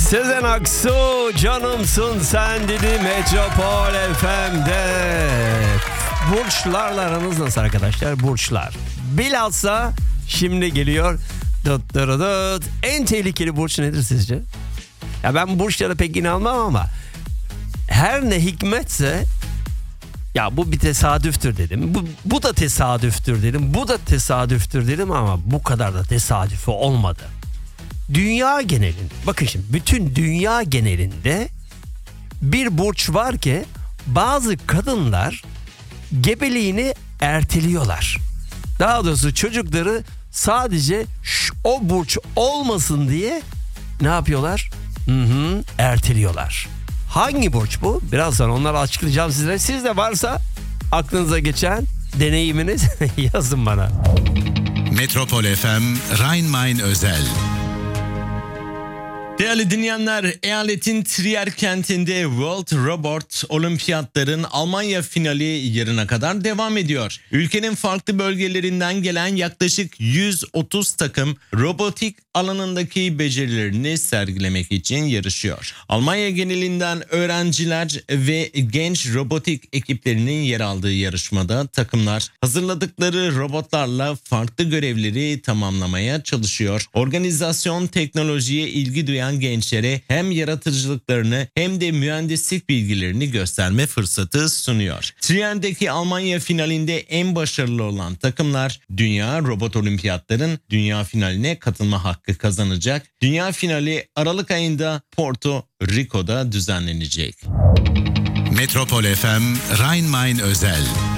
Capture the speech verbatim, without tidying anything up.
Sezen Aksu canımsın sen dedi Metropol F M'de. Burçlarla aranız nasıl arkadaşlar? Burçlar. Bilhassa şimdi geliyor. Dıt dıt dıt. En tehlikeli burç nedir sizce? Ya ben burçlara pek inanmam ama her ne hikmetse ya bu bir tesadüftür dedim. Bu, bu da tesadüftür dedim. Bu da tesadüftür dedim ama bu kadar da tesadüfi olmadı. Dünya genelinde, bakın şimdi bütün dünya genelinde bir burç var ki bazı kadınlar gebeliğini erteliyorlar. Daha doğrusu çocukları sadece şu, o burç olmasın diye ne yapıyorlar? Hı hı, erteliyorlar. Hangi burç bu? Birazdan onları açıklayacağım sizlere. Siz de varsa aklınıza geçen deneyiminiz yazın bana. Metropol F M Rhein-Main özel. Değerli dinleyenler, eyaletin Trier kentinde World Robot Olimpiyatların Almanya finali yarına kadar devam ediyor. Ülkenin farklı bölgelerinden gelen yaklaşık yüz otuz takım robotik alanındaki becerilerini sergilemek için yarışıyor. Almanya genelinden öğrenciler ve genç robotik ekiplerinin yer aldığı yarışmada takımlar hazırladıkları robotlarla farklı görevleri tamamlamaya çalışıyor. Organizasyon teknolojiye ilgi duyan gençlere hem yaratıcılıklarını hem de mühendislik bilgilerini gösterme fırsatı sunuyor. Trier'deki Almanya finalinde en başarılı olan takımlar Dünya Robot Olimpiyatların dünya finaline katılma hakkı kazanacak. Dünya finali Aralık ayında Porto Rico'da düzenlenecek. Metropol F M Rhein-Main özel.